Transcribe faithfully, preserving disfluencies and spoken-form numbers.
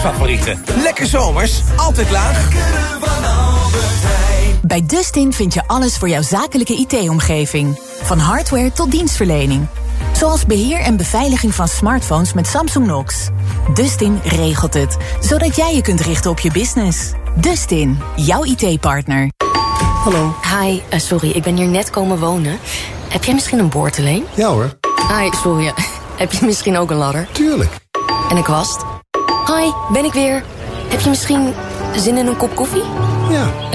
prijsfavorieten. Lekker zomers, altijd laag. Bij Dustin vind je alles voor jouw zakelijke I T-omgeving. Van hardware tot dienstverlening. Zoals beheer en beveiliging van smartphones met Samsung Knox. Dustin regelt het, zodat jij je kunt richten op je business. Dustin, jouw I T-partner. Hallo. Hi, uh, sorry, ik ben hier net komen wonen. Heb jij misschien een boordeleen? Ja hoor. Hi, sorry. Heb je misschien ook een ladder? Tuurlijk. En een kwast? Hi, ben ik weer. Heb je misschien zin in een kop koffie? Ja.